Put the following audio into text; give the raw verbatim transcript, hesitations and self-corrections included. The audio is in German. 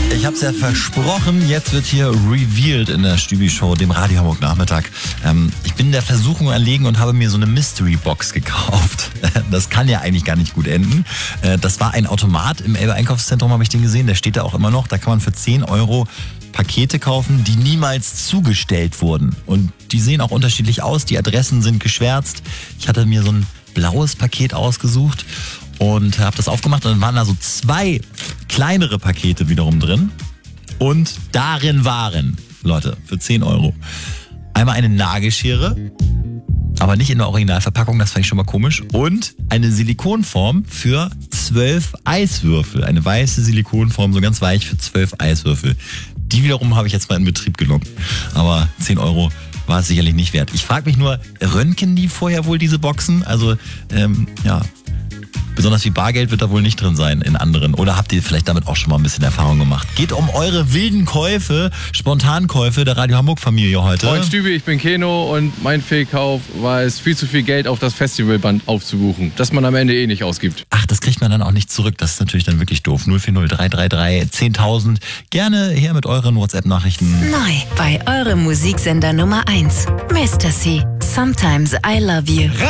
Ich hab's ja versprochen, jetzt wird hier revealed in der Stübi-Show, dem Radio Hamburg Nachmittag. Ähm, ich bin der Versuchung erlegen und habe mir so eine Mystery-Box gekauft. Das kann ja eigentlich gar nicht gut enden. Äh, das war ein Automat im Elbe Einkaufszentrum, habe ich den gesehen. Der steht da auch immer noch. Da kann man für zehn Euro Pakete kaufen, die niemals zugestellt wurden. Und die sehen auch unterschiedlich aus. Die Adressen sind geschwärzt. Ich hatte mir so ein blaues Paket ausgesucht und habe das aufgemacht und dann waren da so zwei kleinere Pakete wiederum drin und darin waren, Leute, für zehn Euro, einmal eine Nagelschere, aber nicht in der Originalverpackung, das fand ich schon mal komisch, und eine Silikonform für zwölf Eiswürfel, eine weiße Silikonform, so ganz weich für zwölf Eiswürfel. Die wiederum habe ich jetzt mal in Betrieb genommen, aber zehn Euro war es sicherlich nicht wert. Ich frage mich nur, röntgen die vorher wohl diese Boxen? Also, ähm, ja, besonders viel Bargeld wird da wohl nicht drin sein in anderen. Oder habt ihr vielleicht damit auch schon mal ein bisschen Erfahrung gemacht? Geht um eure wilden Käufe, Spontankäufe der Radio Hamburg Familie heute. Moin Stübi, ich bin Keno und mein Fehlkauf war es, viel zu viel Geld auf das Festivalband aufzubuchen, das man am Ende eh nicht ausgibt. Ach, das kriegt man dann auch nicht zurück. Das ist natürlich dann wirklich doof. null vier null drei drei drei zehntausend. Gerne her mit euren WhatsApp-Nachrichten. Neu bei eurem Musiksender Nummer eins. Mister C. Sometimes I Love You.